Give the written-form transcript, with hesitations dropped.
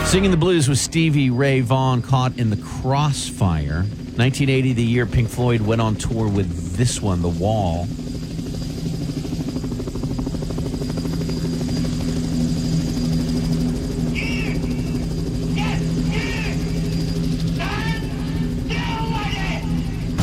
Singing the blues with Stevie Ray Vaughan, Caught in the Crossfire. 1980, the year Pink Floyd went on tour with this one, The Wall.